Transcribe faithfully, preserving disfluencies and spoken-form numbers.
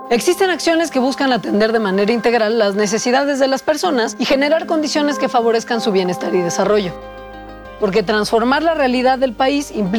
Existen acciones que buscan atender de manera integral las necesidades de las personas y generar condiciones que favorezcan su bienestar y desarrollo. Porque transformar la realidad del país implica